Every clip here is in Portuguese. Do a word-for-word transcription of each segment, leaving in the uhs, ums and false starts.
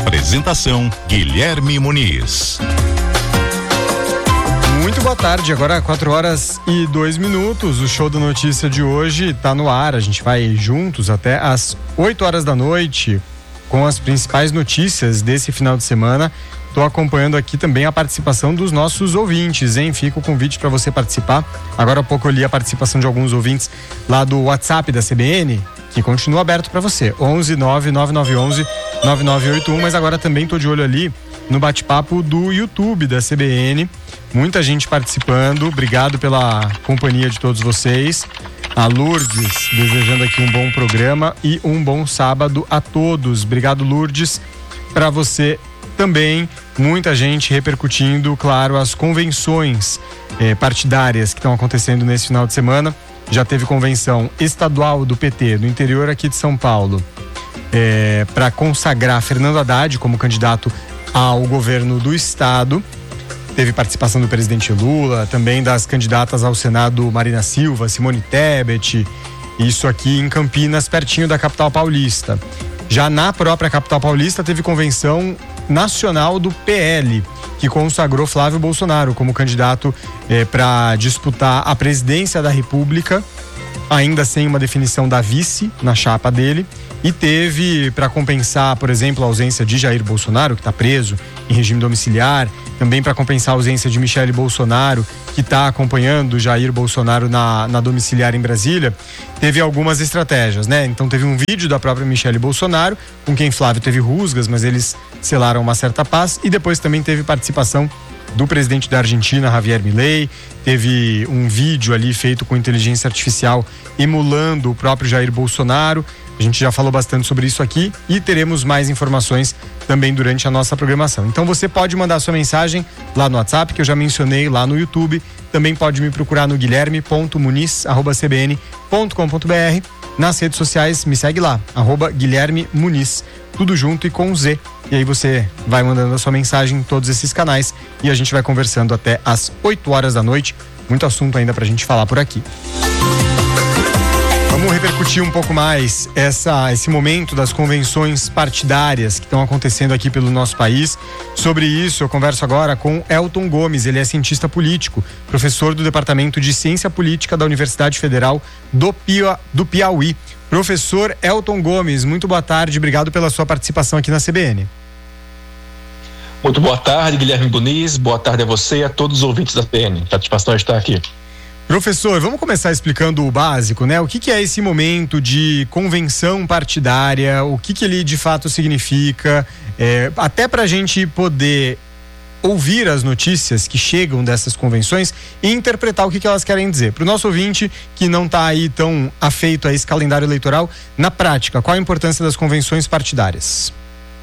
Apresentação Guilherme Muniz. Muito boa tarde, agora quatro horas e dois minutos. O Show da Notícia de hoje está no ar. A gente vai juntos até às oito horas da noite com as principais notícias desse final de semana. Estou acompanhando aqui também a participação dos nossos ouvintes, hein? Fica o convite para você participar. Agora há pouco eu li a participação de alguns ouvintes lá do WhatsApp da C B N, que continua aberto para você, onze nove nove nove onze nove nove oito um, mas agora também estou de olho ali no bate-papo do YouTube da C B N. Muita gente participando, obrigado pela companhia de todos vocês. A Lourdes desejando aqui um bom programa e um bom sábado a todos. Obrigado, Lourdes. Para você também, muita gente repercutindo, claro, as convenções eh, partidárias que estão acontecendo nesse final de semana. Já teve convenção estadual do P T no interior aqui de São Paulo eh, para consagrar Fernando Haddad como candidato ao governo do estado. Teve participação do presidente Lula, também das candidatas ao Senado Marina Silva, Simone Tebet, isso aqui em Campinas, pertinho da capital paulista. Já na própria capital paulista teve convenção nacional do P L, que consagrou Flávio Bolsonaro como candidato eh, para disputar a presidência da República, ainda sem uma definição da vice na chapa dele. E teve, para compensar, por exemplo, a ausência de Jair Bolsonaro, que está preso em regime domiciliar, também para compensar a ausência de Michele Bolsonaro, que está acompanhando Jair Bolsonaro na, na domiciliar em Brasília, teve algumas estratégias, né? Então teve um vídeo da própria Michele Bolsonaro, com quem Flávio teve rusgas, mas eles selaram uma certa paz, e depois também teve participação do presidente da Argentina, Javier Milei. Teve um vídeo ali feito com inteligência artificial emulando o próprio Jair Bolsonaro. A gente já falou bastante sobre isso aqui e teremos mais informações também durante a nossa programação. Então você pode mandar sua mensagem lá no WhatsApp, que eu já mencionei, lá no YouTube. Também pode me procurar no guilherme ponto muniz arroba c b n ponto com ponto b r. Nas redes sociais, me segue lá, arroba Guilherme Muniz, tudo junto e com Z. E aí você vai mandando a sua mensagem em todos esses canais e a gente vai conversando até às oito horas da noite. Muito assunto ainda pra gente falar por aqui. Vamos repercutir um pouco mais essa, esse momento das convenções partidárias que estão acontecendo aqui pelo nosso país. Sobre isso, eu converso agora com Elton Gomes. Ele é cientista político, professor do Departamento de Ciência Política da Universidade Federal do, Pia, do Piauí. Professor Elton Gomes, muito boa tarde. Obrigado pela sua participação aqui na C B N. Muito boa tarde, Guilherme Muniz. Boa tarde a você e a todos os ouvintes da C B N. Satisfação de estar aqui. Professor, vamos começar explicando o básico, né? O que, que é esse momento de convenção partidária, o que, que ele de fato significa, é, até para a gente poder ouvir as notícias que chegam dessas convenções e interpretar o que, que elas querem dizer. Para o nosso ouvinte que não está aí tão afeito a esse calendário eleitoral, na prática, qual a importância das convenções partidárias?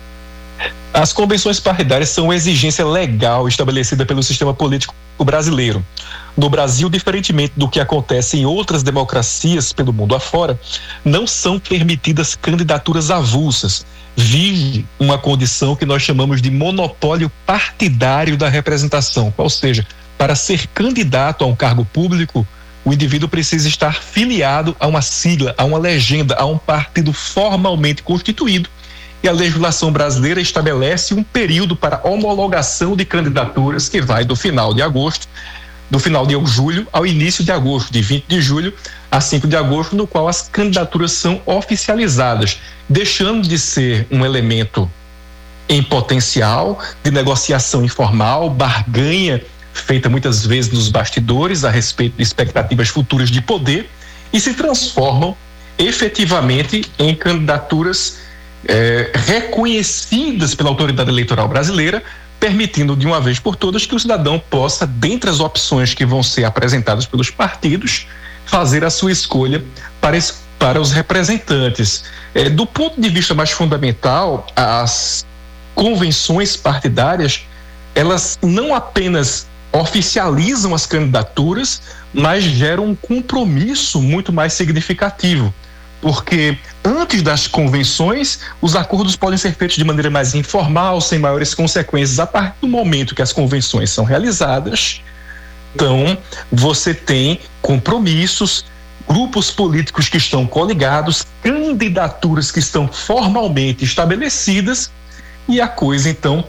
As convenções partidárias são uma exigência legal estabelecida pelo sistema político brasileiro. No Brasil, diferentemente do que acontece em outras democracias pelo mundo afora, não são permitidas candidaturas avulsas. Vive uma condição que nós chamamos de monopólio partidário da representação. Ou seja, para ser candidato a um cargo público, o indivíduo precisa estar filiado a uma sigla, a uma legenda, a um partido formalmente constituído. E a legislação brasileira estabelece um período para homologação de candidaturas que vai do final de agosto, do final de julho ao início de agosto, de vinte de julho a cinco de agosto, no qual as candidaturas são oficializadas, deixando de ser um elemento em potencial de negociação informal, barganha feita muitas vezes nos bastidores a respeito de expectativas futuras de poder, e se transformam efetivamente em candidaturas É, reconhecidas pela autoridade eleitoral brasileira, permitindo de uma vez por todas que o cidadão possa, dentre as opções que vão ser apresentadas pelos partidos, fazer a sua escolha para, para os representantes. É, do ponto de vista mais fundamental, as convenções partidárias, elas não apenas oficializam as candidaturas, mas geram um compromisso muito mais significativo. Porque antes das convenções, os acordos podem ser feitos de maneira mais informal, sem maiores consequências. A partir do momento que as convenções são realizadas, então você tem compromissos, grupos políticos que estão coligados, candidaturas que estão formalmente estabelecidas, e a coisa então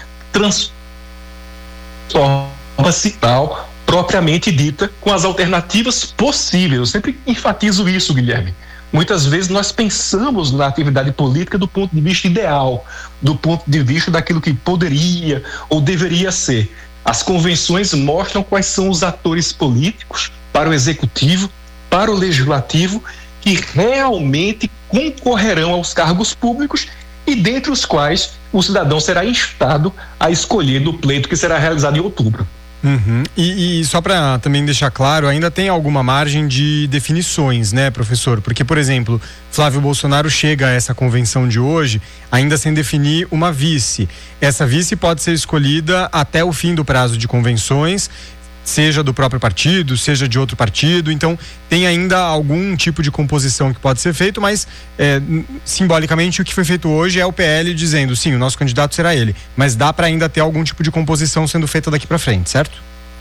transforma-se tal propriamente dita com as alternativas possíveis. Eu sempre enfatizo isso, Guilherme. Muitas vezes nós pensamos na atividade política do ponto de vista ideal, do ponto de vista daquilo que poderia ou deveria ser. As convenções mostram quais são os atores políticos para o executivo, para o legislativo, que realmente concorrerão aos cargos públicos e dentre os quais o cidadão será instado a escolher no pleito que será realizado em outubro. Uhum. E, e só para também deixar claro, ainda tem alguma margem de definições, né, professor? Porque, por exemplo, Flávio Bolsonaro chega a essa convenção de hoje ainda sem definir uma vice. Essa vice pode ser escolhida até o fim do prazo de convenções, seja do próprio partido, seja de outro partido. Então tem ainda algum tipo de composição que pode ser feito, mas é, simbolicamente o que foi feito hoje é o P L dizendo sim, o nosso candidato será ele, mas dá para ainda ter algum tipo de composição sendo feita daqui para frente, certo?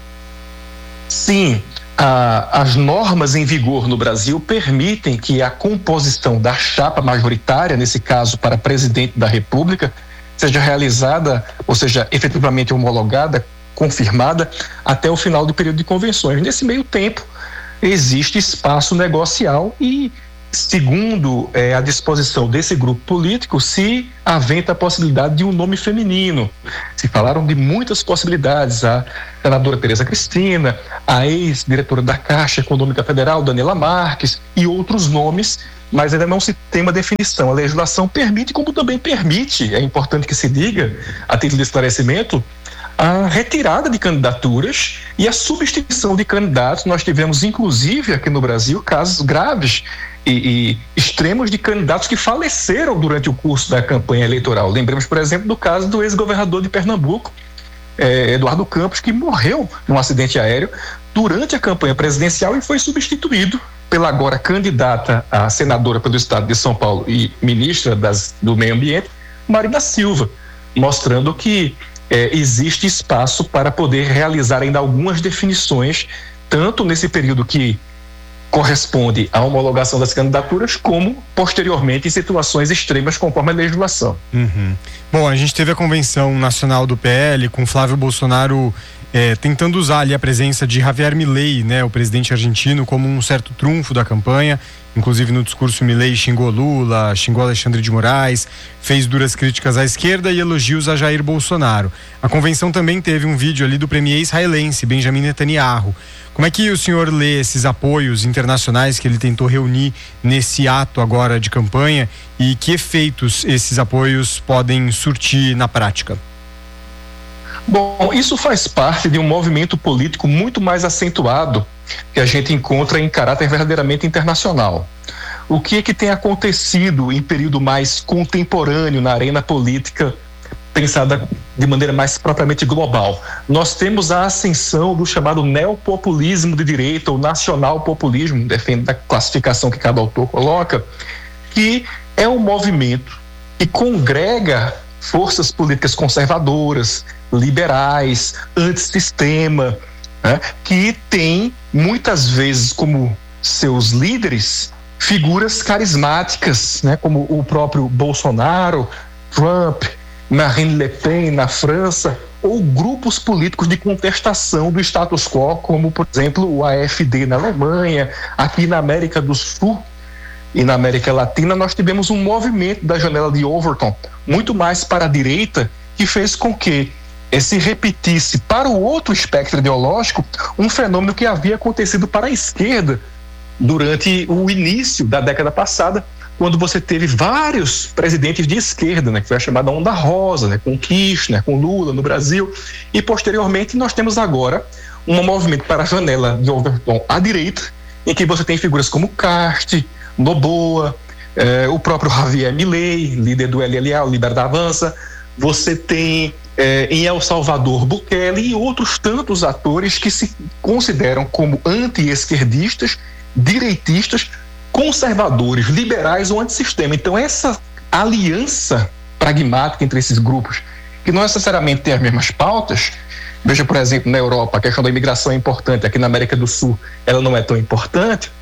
Sim, a, as normas em vigor no Brasil permitem que a composição da chapa majoritária, nesse caso para presidente da República, seja realizada, ou seja, efetivamente homologada, confirmada até o final do período de convenções. Nesse meio tempo existe espaço negocial e, segundo é, a disposição desse grupo político, se aventa a possibilidade de um nome feminino. Se falaram de muitas possibilidades, a senadora Tereza Cristina, a ex-diretora da Caixa Econômica Federal, Daniela Marques, e outros nomes, mas ainda não se tem uma definição. A legislação permite, como também permite, é importante que se diga, a título de esclarecimento, a retirada de candidaturas e a substituição de candidatos. Nós tivemos, inclusive, aqui no Brasil, casos graves e, e extremos de candidatos que faleceram durante o curso da campanha eleitoral. Lembremos, por exemplo, do caso do ex-governador de Pernambuco, eh, Eduardo Campos, que morreu num acidente aéreo durante a campanha presidencial e foi substituído pela agora candidata a senadora pelo estado de São Paulo e ministra das, do Meio Ambiente, Marina Silva, mostrando que É, existe espaço para poder realizar ainda algumas definições, tanto nesse período que corresponde à homologação das candidaturas, como posteriormente em situações extremas conforme a legislação. Uhum. Bom, a gente teve a convenção nacional do P L com Flávio Bolsonaro é, tentando usar ali a presença de Javier Milei, né, o presidente argentino, como um certo trunfo da campanha. Inclusive no discurso Milei xingou Lula, xingou Alexandre de Moraes, fez duras críticas à esquerda e elogios a Jair Bolsonaro. A convenção também teve um vídeo ali do premier israelense Benjamin Netanyahu. Como é que o senhor lê esses apoios internacionais que ele tentou reunir nesse ato agora de campanha e que efeitos esses apoios podem surtir na prática? Bom, isso faz parte de um movimento político muito mais acentuado que a gente encontra em caráter verdadeiramente internacional. O que é que tem acontecido em período mais contemporâneo na arena política, pensada de maneira mais propriamente global? Nós temos a ascensão do chamado neopopulismo de direita ou nacional-populismo, depende da classificação que cada autor coloca, que é um movimento que congrega forças políticas conservadoras, liberais, antissistema, né, que tem muitas vezes como seus líderes figuras carismáticas, né, como o próprio Bolsonaro, Trump, Marine Le Pen na França, ou grupos políticos de contestação do status quo, como, por exemplo, o A F D na Alemanha. Aqui na América do Sul e na América Latina nós tivemos um movimento da janela de Overton, muito mais para a direita, que fez com que se repetisse para o outro espectro ideológico um fenômeno que havia acontecido para a esquerda durante o início da década passada, quando você teve vários presidentes de esquerda, né, que foi a chamada Onda Rosa, né, com Kirchner, com Lula no Brasil, e posteriormente nós temos agora um movimento para a janela de Overton à direita, em que você tem figuras como Cast, Noboa, eh, o próprio Javier Milei, líder do L L A, o Liberdade Avança. Você tem eh, em El Salvador Bukele e outros tantos atores que se consideram como anti-esquerdistas, direitistas, conservadores, liberais ou antissistema. Então essa aliança pragmática entre esses grupos, que não necessariamente têm as mesmas pautas, veja, por exemplo, na Europa a questão da imigração é importante, aqui na América do Sul ela não é tão importante,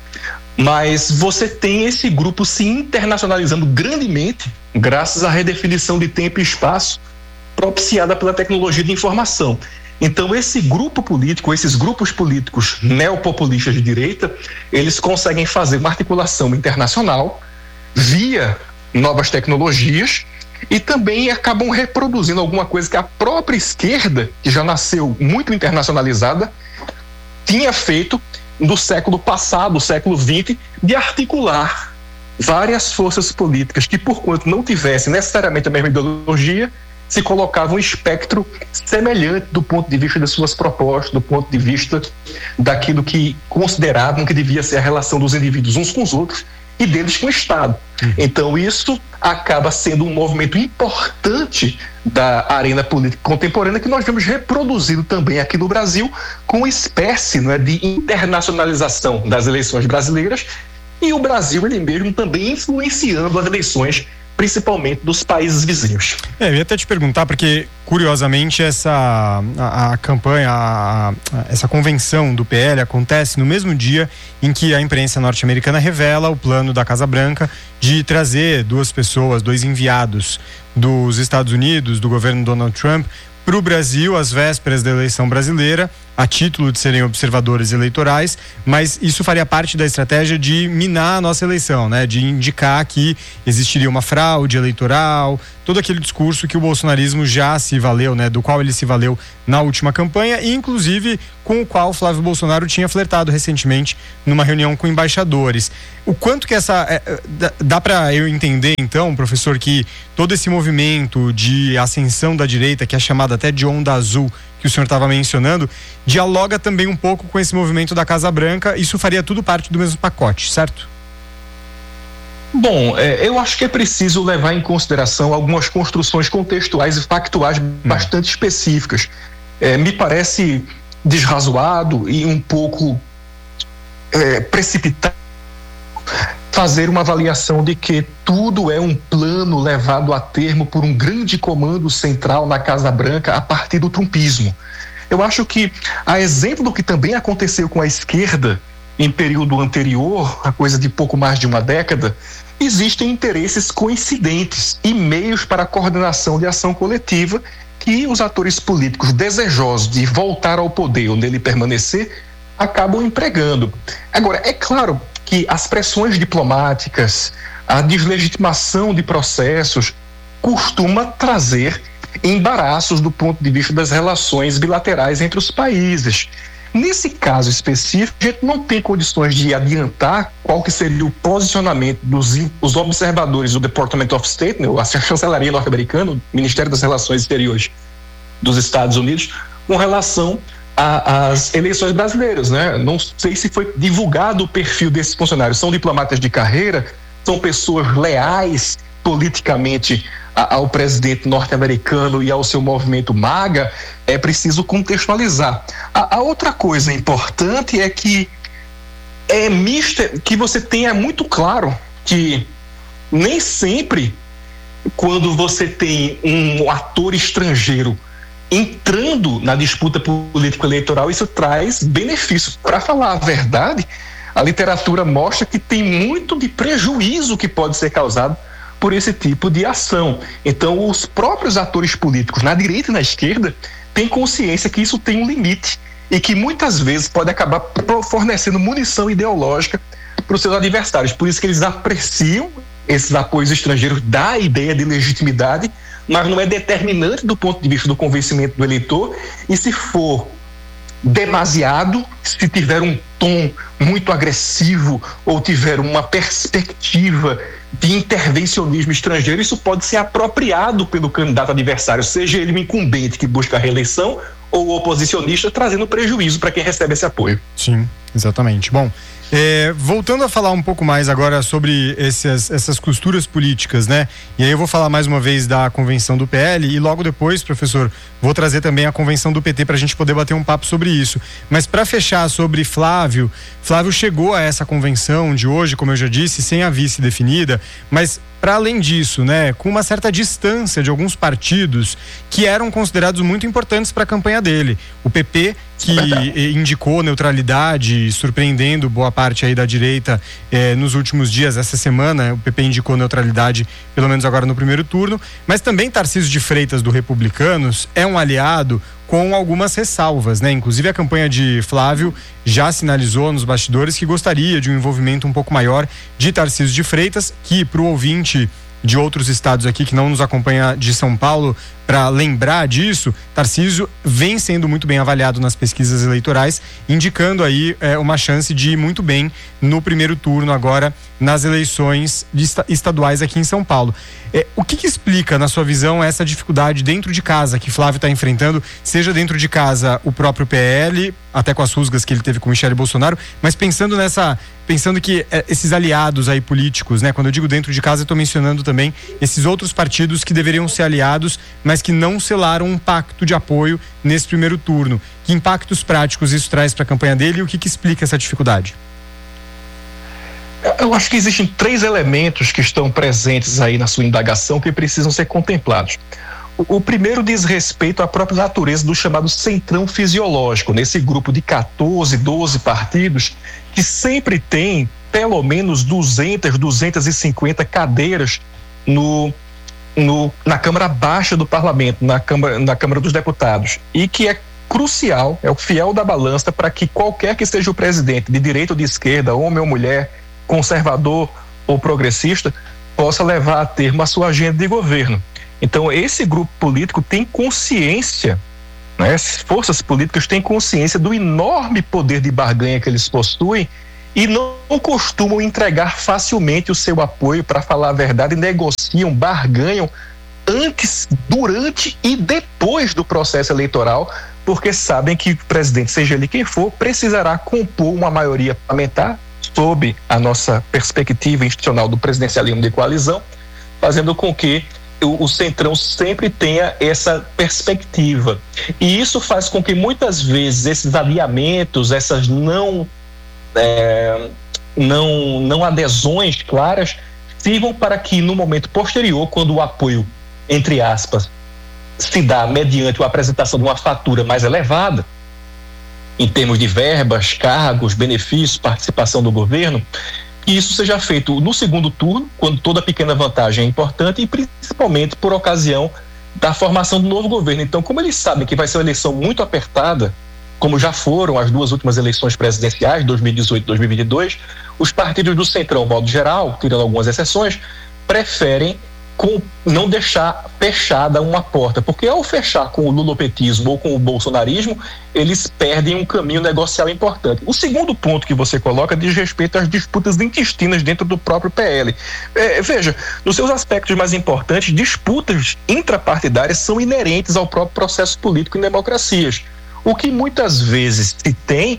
Mas você tem esse grupo se internacionalizando grandemente graças à redefinição de tempo e espaço propiciada pela tecnologia de informação. Então esse grupo político, esses grupos políticos neopopulistas de direita, eles conseguem fazer uma articulação internacional via novas tecnologias e também acabam reproduzindo alguma coisa que a própria esquerda, que já nasceu muito internacionalizada, tinha feito no século passado, século vinte, de articular várias forças políticas que, por quanto não tivessem necessariamente a mesma ideologia, se colocavam um espectro semelhante do ponto de vista das suas propostas, do ponto de vista daquilo que consideravam que devia ser a relação dos indivíduos uns com os outros e deles com o Estado. Então isso acaba sendo um movimento importante da arena política contemporânea que nós vemos reproduzido também aqui no Brasil com uma espécie, não é, de internacionalização das eleições brasileiras, e o Brasil ele mesmo também influenciando as eleições principalmente dos países vizinhos. É, eu ia até te perguntar, porque curiosamente essa a, a campanha, a, a, essa convenção do P L acontece no mesmo dia em que a imprensa norte-americana revela o plano da Casa Branca de trazer duas pessoas, dois enviados dos Estados Unidos, do governo Donald Trump, para o Brasil às vésperas da eleição brasileira, a título de serem observadores eleitorais, mas isso faria parte da estratégia de minar a nossa eleição, né? De indicar que existiria uma fraude eleitoral, todo aquele discurso que o bolsonarismo já se valeu, né? Do qual ele se valeu na última campanha e inclusive com o qual Flávio Bolsonaro tinha flertado recentemente numa reunião com embaixadores. O quanto que essa... É, dá dá para eu entender então, professor, que todo esse movimento de ascensão da direita, que é chamado até de onda azul, que o senhor estava mencionando, dialoga também um pouco com esse movimento da Casa Branca. Isso faria tudo parte do mesmo pacote, certo? Bom, é, eu acho que é preciso levar em consideração algumas construções contextuais e factuais hum. bastante específicas. É, me parece desrazoado e um pouco é, precipitado fazer uma avaliação de que tudo é um plano levado a termo por um grande comando central na Casa Branca a partir do trumpismo. Eu acho que, a exemplo do que também aconteceu com a esquerda em período anterior, a coisa de pouco mais de uma década, existem interesses coincidentes e meios para a coordenação de ação coletiva que os atores políticos desejosos de voltar ao poder ou nele permanecer acabam empregando. Agora, é claro que as pressões diplomáticas, a deslegitimação de processos costuma trazer embaraços do ponto de vista das relações bilaterais entre os países. Nesse caso específico, a gente não tem condições de adiantar qual que seria o posicionamento dos os observadores do Department of State, né, a chancelaria norte-americana, o Ministério das Relações Exteriores dos Estados Unidos, com relação às eleições brasileiras, né? Não sei se foi divulgado o perfil desses funcionários. São diplomatas de carreira? São pessoas leais politicamente ao presidente norte-americano e ao seu movimento MAGA? É preciso contextualizar. A, a outra coisa importante é que é mista, que você tenha muito claro que nem sempre quando você tem um ator estrangeiro entrando na disputa político-eleitoral, isso traz benefício. Para falar a verdade, a literatura mostra que tem muito de prejuízo que pode ser causado por esse tipo de ação. Então, os próprios atores políticos, na direita e na esquerda, têm consciência que isso tem um limite e que muitas vezes pode acabar fornecendo munição ideológica para os seus adversários. Por isso que eles apreciam esses apoios estrangeiros, da ideia de legitimidade, mas não é determinante do ponto de vista do convencimento do eleitor, e se for demasiado, se tiver um tom muito agressivo ou tiver uma perspectiva de intervencionismo estrangeiro, isso pode ser apropriado pelo candidato adversário, seja ele um incumbente que busca a reeleição ou oposicionista, trazendo prejuízo para quem recebe esse apoio. Sim, exatamente. Bom, É, voltando a falar um pouco mais agora sobre essas, essas costuras políticas, né? E aí eu vou falar mais uma vez da convenção do P L e logo depois, professor, vou trazer também a convenção do P T para a gente poder bater um papo sobre isso. Mas para fechar sobre Flávio, Flávio chegou a essa convenção de hoje, como eu já disse, sem a vice definida, mas para além disso, né, com uma certa distância de alguns partidos que eram considerados muito importantes para a campanha dele. O P P que indicou neutralidade, surpreendendo boa parte aí da direita eh, nos últimos dias, essa semana o P P indicou neutralidade, pelo menos agora no primeiro turno, mas também Tarcísio de Freitas do Republicanos é um aliado com algumas ressalvas, né? Inclusive a campanha de Flávio já sinalizou nos bastidores que gostaria de um envolvimento um pouco maior de Tarcísio de Freitas, que para o ouvinte de outros estados aqui que não nos acompanha de São Paulo, para lembrar disso, Tarcísio vem sendo muito bem avaliado nas pesquisas eleitorais, indicando aí é, uma chance de ir muito bem no primeiro turno agora nas eleições de estaduais aqui em São Paulo. É, o que, que explica, na sua visão, essa dificuldade dentro de casa que Flávio está enfrentando, seja dentro de casa o próprio P L, até com as rusgas que ele teve com Michele Bolsonaro, mas pensando nessa, pensando que é, esses aliados aí políticos, né? Quando eu digo dentro de casa, eu estou mencionando também esses outros partidos que deveriam ser aliados, mas que não selaram um pacto de apoio nesse primeiro turno. Que impactos práticos isso traz para a campanha dele e o que, que explica essa dificuldade? Eu acho que existem três elementos que estão presentes aí na sua indagação que precisam ser contemplados. O, o primeiro diz respeito à própria natureza do chamado centrão fisiológico, nesse grupo de quatorze, doze partidos que sempre tem pelo menos duzentas, duzentas e cinquenta cadeiras no, no, na Câmara Baixa do Parlamento, na Câmara, na Câmara dos Deputados, e que é crucial, é o fiel da balança para que qualquer que seja o presidente, de direita ou de esquerda, homem ou mulher, conservador ou progressista, possa levar a termo a sua agenda de governo. Então, esse grupo político tem consciência, né, as forças políticas têm consciência do enorme poder de barganha que eles possuem e não costumam entregar facilmente o seu apoio, para falar a verdade, negociam, barganham antes, durante e depois do processo eleitoral, porque sabem que o presidente, seja ele quem for, precisará compor uma maioria parlamentar sob a nossa perspectiva institucional do presidencialismo de coalizão, fazendo com que o, o Centrão sempre tenha essa perspectiva. E isso faz com que muitas vezes esses alinhamentos, essas não, é, não, não adesões claras, sirvam para que no momento posterior, quando o apoio, entre aspas, se dá mediante a apresentação de uma fatura mais elevada, em termos de verbas, cargos, benefícios, participação do governo, que isso seja feito no segundo turno, quando toda pequena vantagem é importante, e principalmente por ocasião da formação do novo governo. Então, como eles sabem que vai ser uma eleição muito apertada, como já foram as duas últimas eleições presidenciais, dois mil e dezoito e dois mil e vinte e dois, os partidos do Centrão, modo geral, tirando algumas exceções, preferem com não deixar fechada uma porta, porque ao fechar com o lulopetismo ou com o bolsonarismo, eles perdem um caminho negocial importante. O segundo ponto que você coloca diz respeito às disputas intestinas dentro do próprio P L. É, veja, nos seus aspectos mais importantes, disputas intrapartidárias são inerentes ao próprio processo político em democracias. O que muitas vezes se tem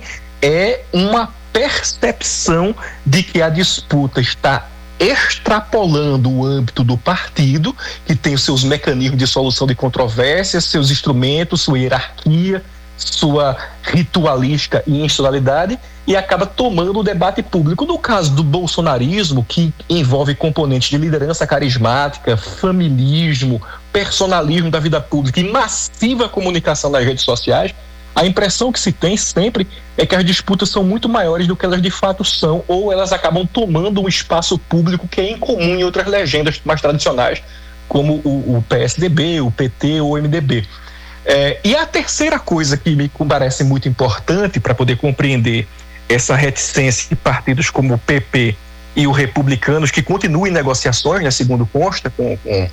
é uma percepção de que a disputa está extrapolando o âmbito do partido, que tem os seus mecanismos de solução de controvérsias, seus instrumentos, sua hierarquia, sua ritualística e institucionalidade, e acaba tomando o debate público. No caso do bolsonarismo, que envolve componentes de liderança carismática, familismo, personalismo da vida pública e massiva comunicação nas redes sociais, a impressão que se tem sempre é que as disputas são muito maiores do que elas de fato são, ou elas acabam tomando um espaço público que é incomum em outras legendas mais tradicionais, como o, o P S D B, o P T ou o M D B. É, e a terceira coisa que me parece muito importante para poder compreender essa reticência de partidos como o P P e o Republicanos, que continuam em negociações, né, segundo consta, com, com,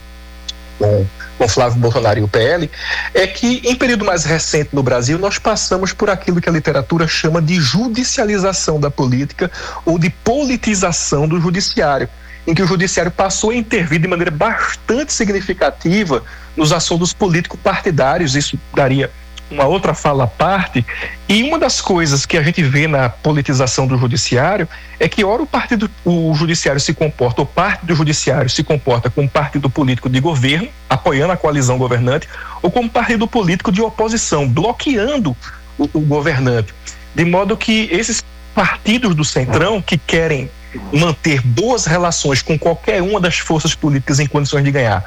com com Flávio Bolsonaro e o P L, é que em período mais recente no Brasil nós passamos por aquilo que a literatura chama de judicialização da política ou de politização do judiciário, em que o judiciário passou a intervir de maneira bastante significativa nos assuntos político-partidários. Isso daria uma outra fala à parte, e uma das coisas que a gente vê na politização do judiciário é que ora o partido, o judiciário se comporta, ou parte do judiciário se comporta como partido político de governo, apoiando a coalizão governante, ou como partido político de oposição, bloqueando o, o governante, de modo que esses partidos do Centrão que querem manter boas relações com qualquer uma das forças políticas em condições de ganhar,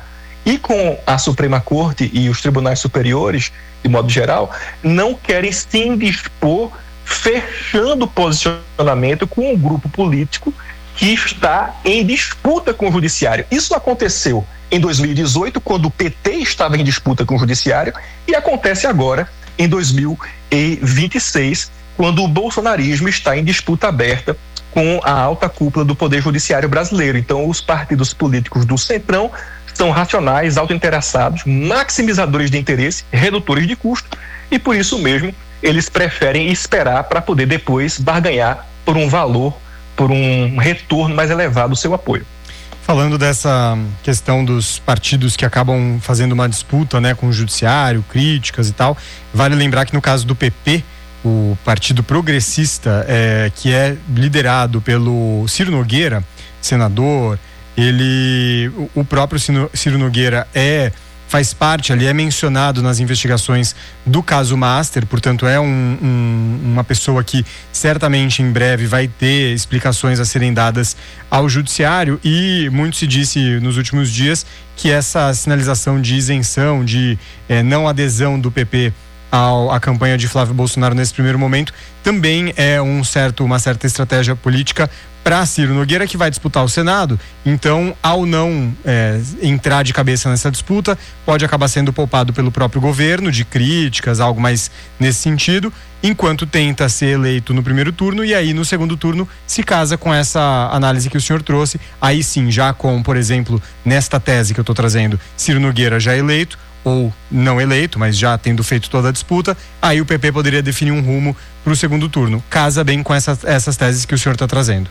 e com a Suprema Corte e os tribunais superiores, de modo geral, não querem se indispor fechando o posicionamento com um grupo político que está em disputa com o judiciário. Isso aconteceu em dois mil e dezoito, quando o P T estava em disputa com o judiciário, e acontece agora em dois mil e vinte e seis, quando o bolsonarismo está em disputa aberta com a alta cúpula do Poder Judiciário brasileiro. Então, os partidos políticos do Centrão são racionais, autointeressados, maximizadores de interesse, redutores de custo, e por isso mesmo eles preferem esperar para poder depois barganhar por um valor, por um retorno mais elevado do seu apoio. Falando dessa questão dos partidos que acabam fazendo uma disputa, né, com o judiciário, críticas e tal, vale lembrar que no caso do P P, o Partido Progressista, é, que é liderado pelo Ciro Nogueira, senador, ele, o próprio Ciro Nogueira é, faz parte ali, é mencionado nas investigações do caso Master, portanto é um, um, uma pessoa que certamente em breve vai ter explicações a serem dadas ao judiciário, e muito se disse nos últimos dias que essa sinalização de isenção, de é, não adesão do P P à campanha de Flávio Bolsonaro nesse primeiro momento também é um certo, uma certa estratégia política para Ciro Nogueira, que vai disputar o Senado. Então, ao não é, entrar de cabeça nessa disputa, pode acabar sendo poupado pelo próprio governo de críticas, algo mais nesse sentido, enquanto tenta ser eleito no primeiro turno, e aí no segundo turno se casa com essa análise que o senhor trouxe, aí sim, já com, por exemplo, nesta tese que eu estou trazendo, Ciro Nogueira já eleito, ou não eleito, mas já tendo feito toda a disputa, aí o P P poderia definir um rumo para o segundo turno. Casa bem com essa, essas teses que o senhor está trazendo.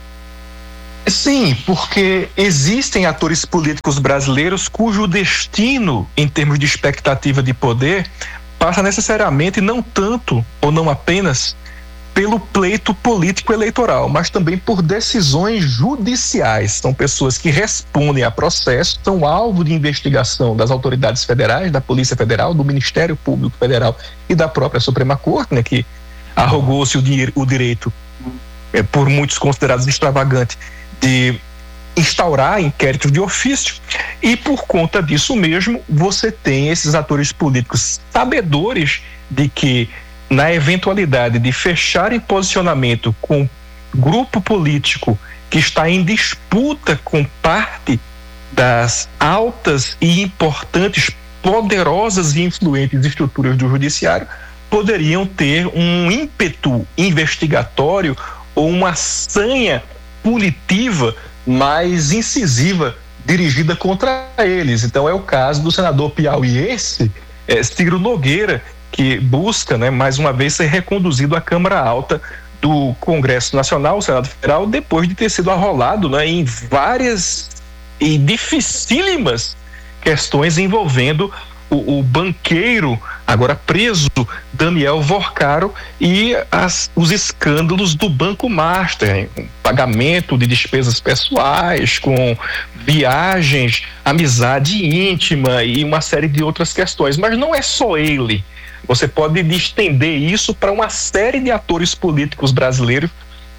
Sim, porque existem atores políticos brasileiros cujo destino, em termos de expectativa de poder, passa necessariamente não tanto, ou não apenas, pelo pleito político eleitoral, mas também por decisões judiciais. São pessoas que respondem a processos, são alvo de investigação das autoridades federais, da Polícia Federal, do Ministério Público Federal e da própria Suprema Corte, né, que arrogou-se o, o direito, é, por muitos considerados extravagante, de instaurar inquéritos de ofício, e por conta disso mesmo você tem esses atores políticos sabedores de que, na eventualidade de fecharem posicionamento com grupo político que está em disputa com parte das altas e importantes, poderosas e influentes estruturas do judiciário, poderiam ter um ímpeto investigatório ou uma sanha punitiva mais incisiva dirigida contra eles. Então é o caso do senador piauiense é, Ciro Nogueira, que busca, né, mais uma vez ser reconduzido à Câmara Alta do Congresso Nacional, o Senado Federal, depois de ter sido arrolado, né, em várias e dificílimas questões envolvendo o, o banqueiro, agora preso, Daniel Vorcaro, e as, os escândalos do Banco Master, com pagamento de despesas pessoais, com viagens, amizade íntima e uma série de outras questões. Mas não é só ele. Você pode estender isso para uma série de atores políticos brasileiros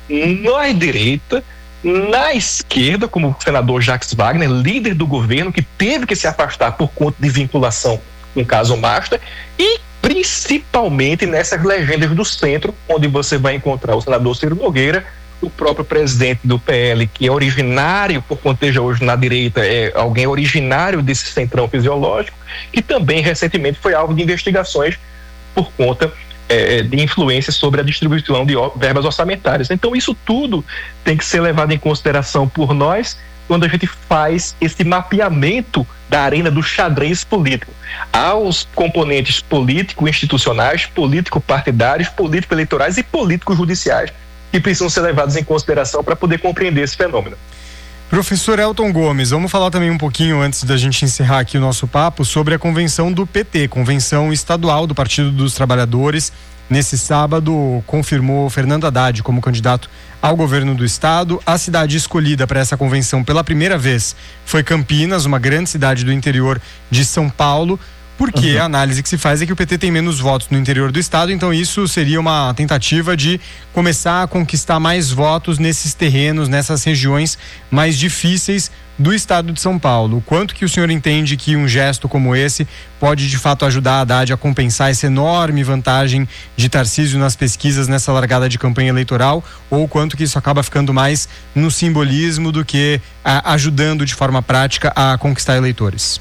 na direita, na esquerda, como o senador Jacques Wagner, líder do governo, que teve que se afastar por conta de vinculação com o caso Master, e principalmente nessas legendas do centro, onde você vai encontrar o senador Ciro Nogueira, o próprio presidente do P L, que é originário, por conteja hoje na direita, é alguém originário desse centrão fisiológico, que também recentemente foi alvo de investigações por conta é, de influência sobre a distribuição de verbas orçamentárias. Então isso tudo tem que ser levado em consideração por nós quando a gente faz esse mapeamento da arena do xadrez político. Há os componentes político-institucionais, político-partidários, político-eleitorais e político-judiciais que precisam ser levados em consideração para poder compreender esse fenômeno. Professor Elton Gomes, vamos falar também um pouquinho, antes da gente encerrar aqui o nosso papo, sobre a convenção do P T, convenção estadual do Partido dos Trabalhadores. Nesse sábado, confirmou Fernando Haddad como candidato ao governo do estado. A cidade escolhida para essa convenção pela primeira vez foi Campinas, uma grande cidade do interior de São Paulo, porque uhum. a análise que se faz é que o P T tem menos votos no interior do estado, então isso seria uma tentativa de começar a conquistar mais votos nesses terrenos, nessas regiões mais difíceis do estado de São Paulo. O quanto que o senhor entende que um gesto como esse pode de fato ajudar a Haddad a compensar essa enorme vantagem de Tarcísio nas pesquisas nessa largada de campanha eleitoral, ou quanto que isso acaba ficando mais no simbolismo do que a, ajudando de forma prática a conquistar eleitores?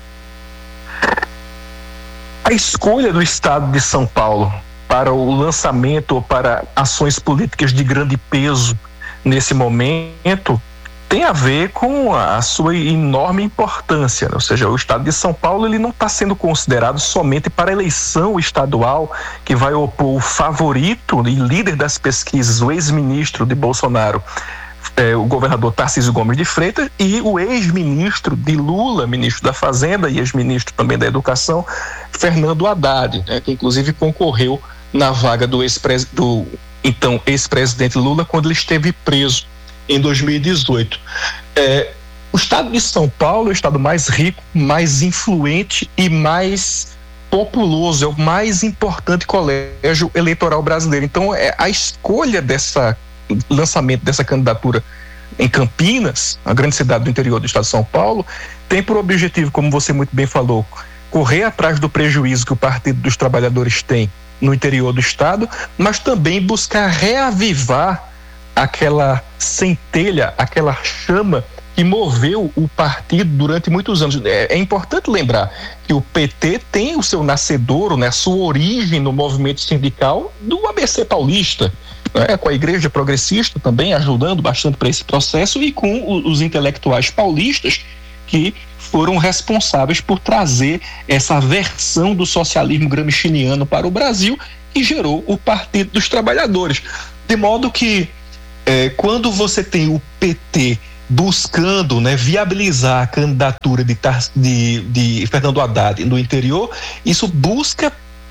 A escolha do estado de São Paulo para o lançamento ou para ações políticas de grande peso nesse momento tem a ver com a sua enorme importância, né? Ou seja, o estado de São Paulo ele não está sendo considerado somente para a eleição estadual que vai opor o favorito e líder das pesquisas, o ex-ministro de Bolsonaro, É, o governador Tarcísio Gomes de Freitas, e o ex-ministro de Lula, ministro da Fazenda e ex-ministro também da Educação, Fernando Haddad, né, que inclusive concorreu na vaga do, ex do então ex-presidente Lula quando ele esteve preso em dois mil e dezoito. É, o estado de São Paulo é o estado mais rico, mais influente e mais populoso, é o mais importante colégio eleitoral brasileiro. Então, é, a escolha dessa lançamento dessa candidatura em Campinas, a grande cidade do interior do estado de São Paulo, tem por objetivo, como você muito bem falou, correr atrás do prejuízo que o Partido dos Trabalhadores tem no interior do estado, mas também buscar reavivar aquela centelha, aquela chama que moveu o partido durante muitos anos. É, é importante lembrar que o P T tem o seu nascedouro, né, a sua origem no movimento sindical do A B C paulista, né, com a Igreja Progressista também ajudando bastante para esse processo e com os intelectuais paulistas que foram responsáveis por trazer essa versão do socialismo gramsciano para o Brasil e gerou o Partido dos Trabalhadores. De modo que é, quando você tem o P T buscando, né, viabilizar a candidatura de, de, de Fernando Haddad no interior, isso busca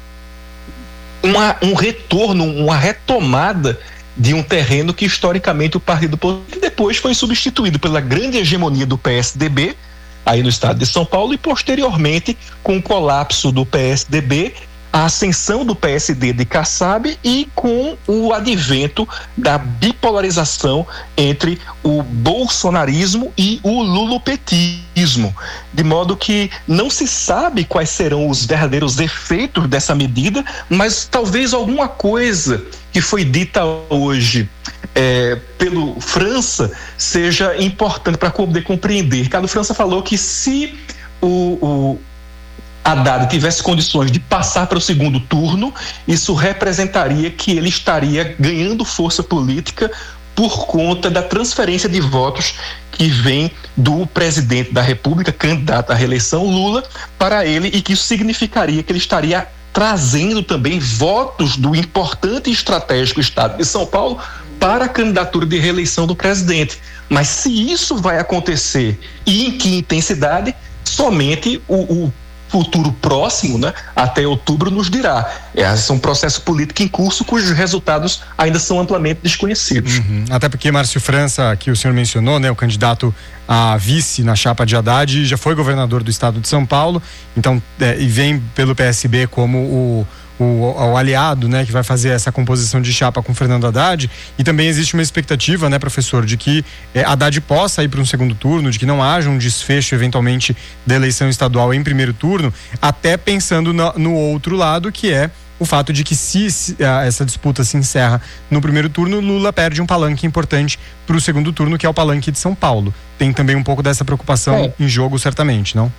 uma, um retorno, uma retomada de um terreno que historicamente o Partido Político depois foi substituído pela grande hegemonia do P S D B aí no estado de São Paulo e posteriormente com o colapso do P S D B, a ascensão do P S D de Kassab e com o advento da bipolarização entre o bolsonarismo e o lulopetismo, de modo que não se sabe quais serão os verdadeiros efeitos dessa medida, mas talvez alguma coisa que foi dita hoje é, pelo França seja importante para poder compreender. Ricardo França falou que se o, o Haddad tivesse condições de passar para o segundo turno, isso representaria que ele estaria ganhando força política por conta da transferência de votos que vem do presidente da República, candidato à reeleição, Lula, para ele, e que isso significaria que ele estaria trazendo também votos do importante e estratégico estado de São Paulo para a candidatura de reeleição do presidente. Mas se isso vai acontecer e em que intensidade, somente o, o futuro próximo, né, até outubro, nos dirá. É, é um processo político em curso cujos resultados ainda são amplamente desconhecidos. Uhum. Até porque Márcio França, que o senhor mencionou, né, o candidato a vice na chapa de Haddad, já foi governador do estado de São Paulo, então, é, e vem pelo P S B como o O, o aliado, né, que vai fazer essa composição de chapa com Fernando Haddad. E também existe uma expectativa, né, professor, de que é, Haddad possa ir para um segundo turno, de que não haja um desfecho eventualmente da eleição estadual em primeiro turno, até pensando no, no outro lado, que é o fato de que se, se a, essa disputa se encerra no primeiro turno, Lula perde um palanque importante para o segundo turno, que é o palanque de São Paulo. Tem também um pouco dessa preocupação é. em jogo, certamente, não?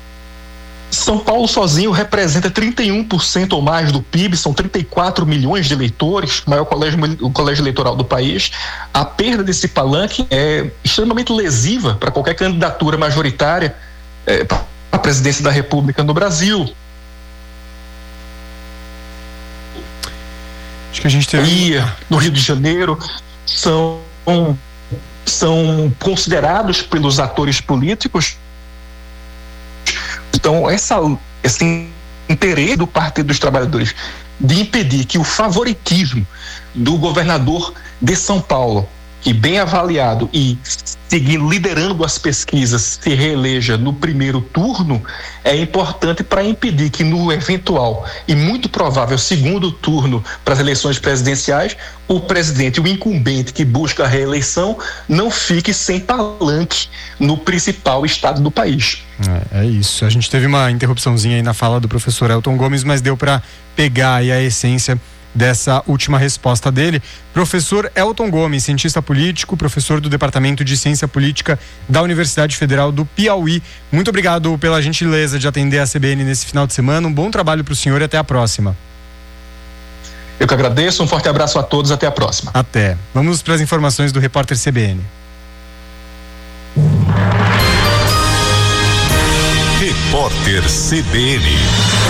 São Paulo sozinho representa trinta e um por cento ou mais do P I B, são trinta e quatro milhões de eleitores, o maior colégio, o colégio eleitoral do país. A perda desse palanque é extremamente lesiva para qualquer candidatura majoritária é, para a presidência da República no Brasil. Acho que a gente teve... no Rio de Janeiro são, são considerados pelos atores políticos. Então, essa, esse interesse do Partido dos Trabalhadores de impedir que o favoritismo do governador de São Paulo que, bem avaliado e seguindo, liderando as pesquisas, se reeleja no primeiro turno, é importante para impedir que no eventual e muito provável segundo turno para as eleições presidenciais, o presidente, o incumbente que busca a reeleição, não fique sem palanque no principal estado do país. É, é isso. A gente teve uma interrupçãozinha aí na fala do professor Elton Gomes, mas deu para pegar aí a essência dessa última resposta dele. Professor Elton Gomes, cientista político, professor do Departamento de Ciência Política da Universidade Federal do Piauí. Muito obrigado pela gentileza de atender a C B N nesse final de semana. Um bom trabalho para o senhor e até a próxima. Eu que agradeço, um forte abraço a todos, até a próxima. Até. Vamos para as informações do repórter C B N. Repórter C B N.